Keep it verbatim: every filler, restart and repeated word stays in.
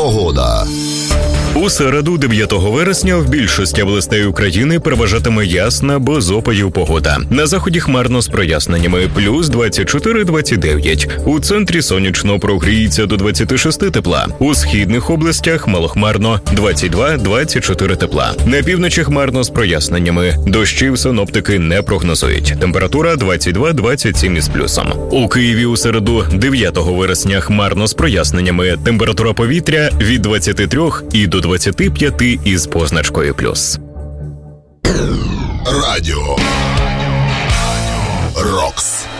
Погода. У середу, дев'ятого вересня, в більшості областей України переважатиме ясна, без опадів погода. На заході хмарно з проясненнями, плюс двадцять чотири - двадцять дев'ять. У центрі сонячно, прогріється до двадцять шість тепла. У східних областях малохмарно, двадцять два - двадцять чотири тепла. На півночі хмарно з проясненнями. Дощів синоптики не прогнозують. Температура двадцять два - двадцять сім із плюсом. У Києві у середу, дев'ятого вересня, хмарно з проясненнями. Температура повітря від двадцяти трьох і до двадцяти п'яти із позначкою плюс. Радіо Рокс.